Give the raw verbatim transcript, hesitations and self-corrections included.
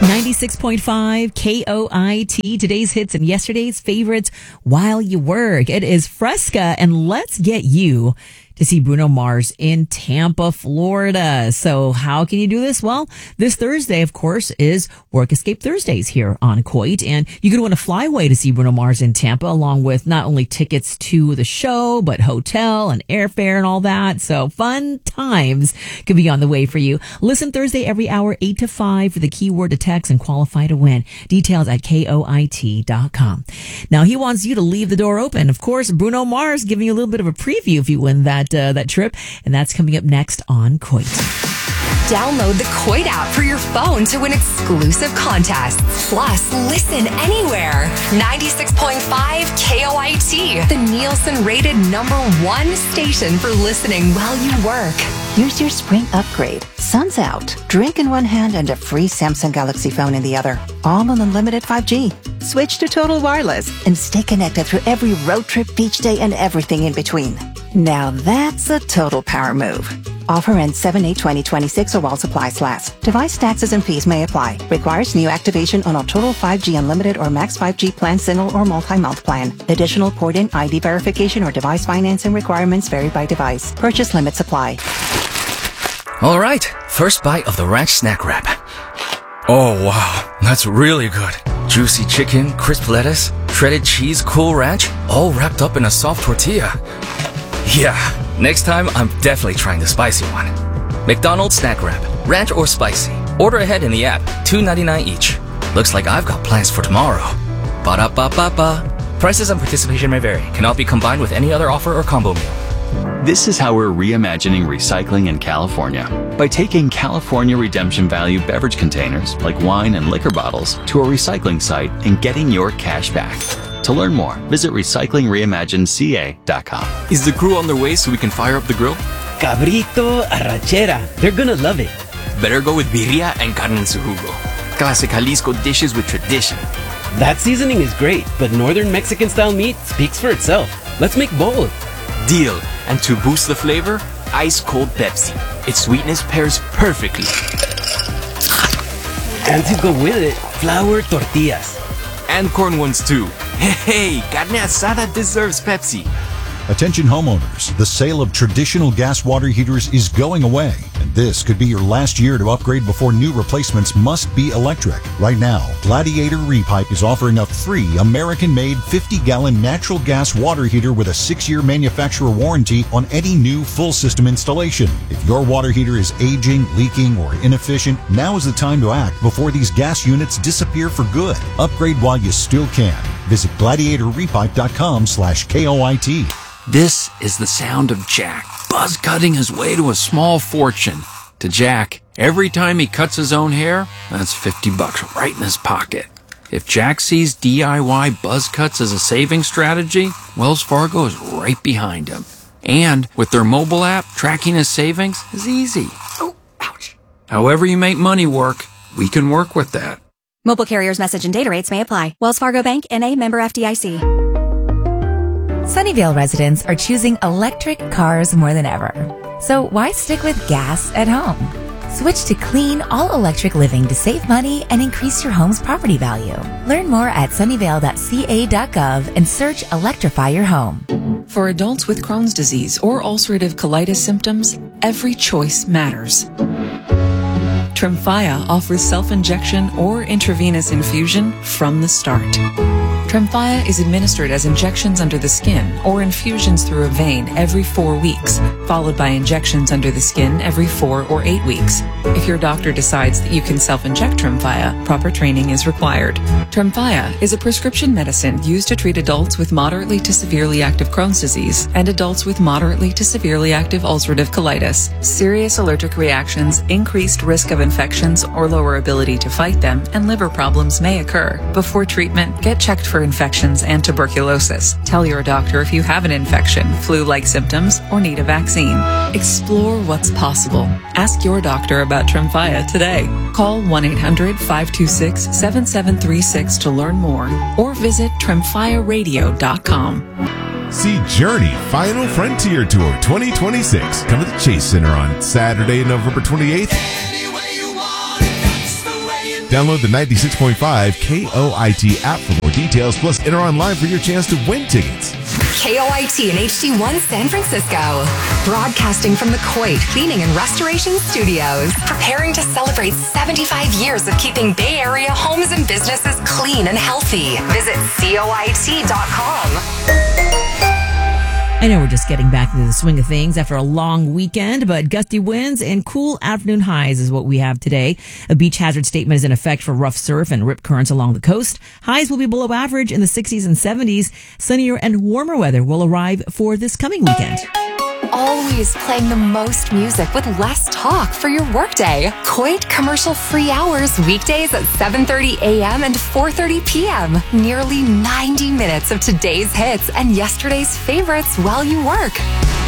ninety-six point five K O I T, today's hits and yesterday's favorites while you work. It is Fresca, and let's get you to see Bruno Mars in Tampa, Florida. So how can you do this? Well, this Thursday, of course, is Work Escape Thursdays here on Coit, and you could win a flyway to see Bruno Mars in Tampa, along with not only tickets to the show, but hotel and airfare and all that. So fun times could be on the way for you. Listen Thursday every hour, eight to five, for the keyword to text and qualify to win. Details at K O I T dot com. Now, he wants you to leave the door open. Of course, Bruno Mars giving you a little bit of a preview if you win that Uh, that trip, and that's coming up next on Coit. Download the Coit app for your phone to win exclusive contests. Plus, listen anywhere. ninety-six point five K O I T, the Nielsen rated number one station for listening while you work. Here's your spring upgrade. Sun's out. Drink in one hand and a free Samsung Galaxy phone in the other. All on unlimited five G. Switch to Total Wireless and stay connected through every road trip, beach day, and everything in between. Now that's a total power move. Offer ends seven eight twenty twenty-six or while supplies last. Device taxes and fees may apply. Requires new activation on a Total five G Unlimited or Max five G plan, single or multi-month plan. Additional port-in I D verification or device financing requirements vary by device. Purchase limits apply. All right, first bite of the ranch snack wrap. Oh, wow, that's really good. Juicy chicken, crisp lettuce, shredded cheese, Cool Ranch, all wrapped up in a soft tortilla. Yeah, next time I'm definitely trying the spicy one. McDonald's snack wrap, ranch or spicy. Order ahead in the app, two ninety-nine each. Looks like I've got plans for tomorrow. Ba-da-ba-ba-ba. Prices and participation may vary. Cannot be combined with any other offer or combo meal. This is how we're reimagining recycling in California. By taking California Redemption Value beverage containers, like wine and liquor bottles, to a recycling site and getting your cash back. To learn more, visit recycling reimagined C A dot com. Is the crew on their way so we can fire up the grill? Cabrito, arrachera. They're gonna love it. Better go with birria and carne en su jugo. Classic Jalisco dishes with tradition. That seasoning is great, but northern Mexican-style meat speaks for itself. Let's make both. Deal. And to boost the flavor, ice-cold Pepsi. Its sweetness pairs perfectly. And to go with it, flour tortillas. And corn ones too. Hey, carne asada deserves Pepsi. Attention homeowners, the sale of traditional gas water heaters is going away, and this could be your last year to upgrade before new replacements must be electric. Right now, Gladiator Repipe is offering a free American-made fifty gallon natural gas water heater with a six year manufacturer warranty on any new full system installation. If your water heater is aging, leaking, or inefficient, now is the time to act before these gas units disappear for good. Upgrade while you still can. Visit gladiator repipe dot com slash K O I T. This is the sound of Jack, buzz cutting his way to a small fortune. To Jack, every time he cuts his own hair, that's fifty bucks right in his pocket. If Jack sees D I Y buzz cuts as a saving strategy, Wells Fargo is right behind him. And with their mobile app, tracking his savings is easy. Oh, ouch. However you make money work, we can work with that. Mobile carriers' message and data rates may apply. Wells Fargo Bank, N A, member F D I C. Sunnyvale residents are choosing electric cars more than ever. So why stick with gas at home? Switch to clean, all-electric living to save money and increase your home's property value. Learn more at sunnyvale dot C A dot gov and search Electrify Your Home. For adults with Crohn's disease or ulcerative colitis symptoms, every choice matters. Tremfya offers self-injection or intravenous infusion from the start. Tremfya is administered as injections under the skin or infusions through a vein every four weeks, followed by injections under the skin every four or eight weeks. If your doctor decides that you can self-inject Tremfya, proper training is required. Tremfya is a prescription medicine used to treat adults with moderately to severely active Crohn's disease and adults with moderately to severely active ulcerative colitis. Serious allergic reactions, increased risk of infections or lower ability to fight them, and liver problems may occur. Before treatment, get checked for infections and tuberculosis. Tell your doctor if you have an infection, flu-like symptoms, or need a vaccine. Explore what's possible. Ask your doctor about Tremfya today. Call one eight hundred five two six seven seven three six to learn more or visit tremfya radio dot com. See Journey Final Frontier Tour twenty twenty-six. Come to the Chase Center on Saturday, November twenty-eighth. Download the ninety-six point five K O I T app for more details, plus enter online for your chance to win tickets. K O I T and H D one San Francisco. Broadcasting from the Coit Cleaning and Restoration Studios. Preparing to celebrate seventy-five years of keeping Bay Area homes and businesses clean and healthy. Visit coit dot com. I know we're just getting back into the swing of things after a long weekend, but gusty winds and cool afternoon highs is what we have today. A beach hazard statement is in effect for rough surf and rip currents along the coast. Highs will be below average in the sixties and seventies. Sunnier and warmer weather will arrive for this coming weekend. Always playing the most music with less talk for your workday. Coit commercial-free hours weekdays at seven thirty a.m. and four thirty p.m. Nearly ninety minutes of today's hits and yesterday's favorites while you work.